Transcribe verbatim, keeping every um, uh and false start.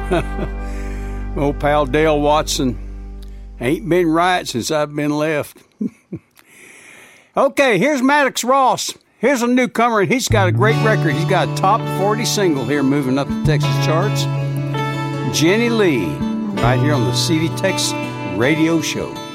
Old pal Dale Watson. Ain't been right since I've been left. Okay, here's Maddox Ross. Here's a newcomer, and he's got a great record. He's got a top forty single here moving up the Texas charts. Jenny Lee, right here on the C D Tex Radio Show.